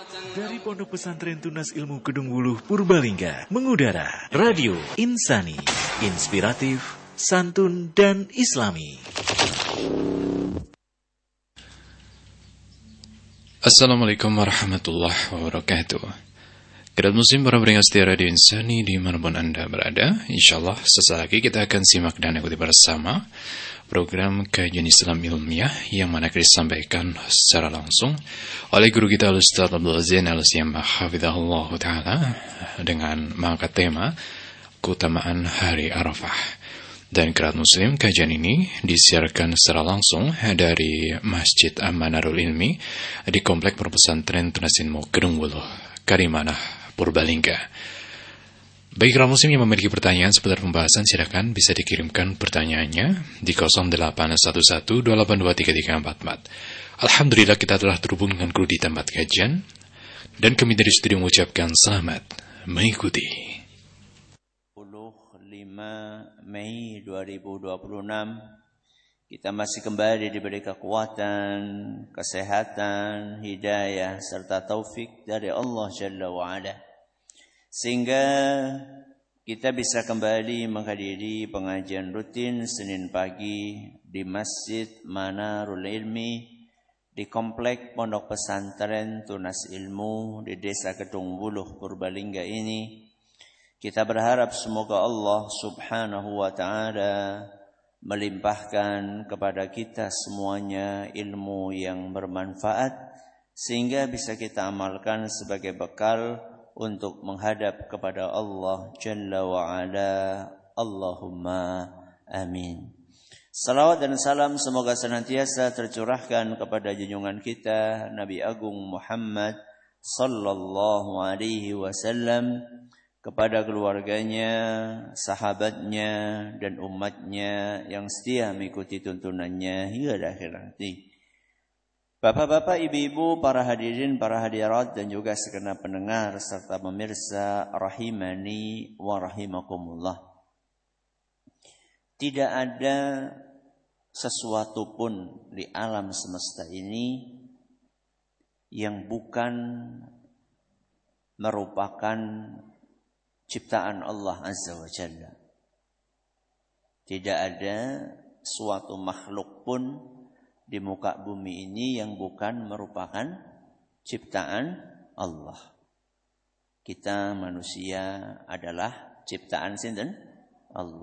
Dari Pondok Pesantren Tunas Ilmu Kedung Wuluh Purbalingga mengudara Radio Insani, inspiratif, santun dan islami. Assalamualaikum warahmatullahi wabarakatuh. Kerabat muslim para pendengar setia Radio Insani dimanapun Anda berada, insyaallah sesaat lagi kita akan simak dan ikuti bersama program kajian Islam ilmiah yang mana akan disampaikan secara langsung oleh guru kita Ustaz Abdul Zain Al-Siyamah hafizahullah ta'ala dengan mengangkat tema keutamaan hari Arafah. Dan kerabat muslim, kajian ini disiarkan secara langsung dari Masjid Amanarul Ilmi di Komplek Pesantren Tunas Ilmu Kedung Wuluh, Kalimanah, Purbalingga. Bagi kerabat muslim yang memiliki pertanyaan seputar pembahasan, silakan bisa dikirimkan pertanyaannya di 0811282334. Alhamdulillah kita telah terhubung dengan guru di tempat kajian dan kami dari studio mengucapkan selamat mengikuti. 5 Mei 2026 kita masih kembali diberi kekuatan, kesehatan, hidayah serta taufik dari Allah Jalla wa'ala, sehingga kita bisa kembali menghadiri pengajian rutin Senin pagi di Masjid Manarul Ilmi di Komplek Pondok Pesantren Tunas Ilmu di Desa Kedung Wuluh Purbalingga ini. Kita berharap semoga Allah Subhanahu wa ta'ala melimpahkan kepada kita semuanya ilmu yang bermanfaat sehingga bisa kita amalkan sebagai bekal untuk menghadap kepada Allah Jalla wa'ala. Allahumma amin. Salawat dan salam semoga senantiasa tercurahkan kepada junjungan kita Nabi Agung Muhammad sallallahu alaihi wasallam, kepada keluarganya, sahabatnya, dan umatnya yang setia mengikuti tuntunannya hingga akhir nanti. Bapak-bapak, ibu-ibu, para hadirin, para hadirat, dan juga segenap pendengar serta pemirsa rahimani wa rahimakumullah. Tidak ada sesuatu pun di alam semesta ini yang bukan merupakan ciptaan Allah Azza wa Jalla. Tidak ada suatu makhluk pun di muka bumi ini yang bukan merupakan ciptaan Allah. Kita manusia adalah ciptaan sinten? Allah.